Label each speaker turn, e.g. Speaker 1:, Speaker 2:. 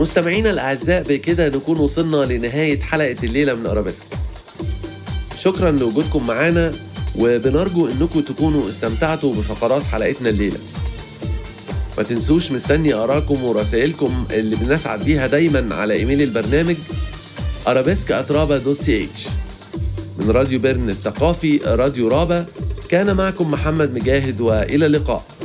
Speaker 1: مستمعينا الأعزاء، بكده نكون وصلنا لنهاية حلقة الليلة من أرابيسك. شكرا لوجودكم معانا، وبنرجو أنكم تكونوا استمتعتوا بفقرات حلقتنا الليلة. ما تنسوش مستني آراءكم ورسائلكم اللي بنسعد بيها دايما على إيميل البرنامج arabesque@raba.ch. من راديو بيرن الثقافي راديو رابا، كان معكم محمد مجاهد، وإلى اللقاء.